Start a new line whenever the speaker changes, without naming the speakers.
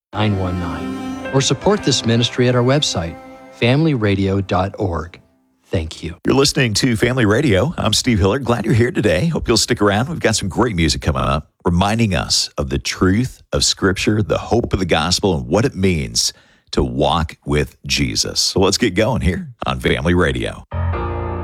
919. Or support this ministry at our website, familyradio.org. Thank you.
You're listening to Family Radio. I'm Steve Hiller. Glad you're here today. Hope you'll stick around. We've got some great music coming up, reminding us of the truth of Scripture, the hope of the gospel, and what it means to walk with Jesus. So let's get going here on Family Radio.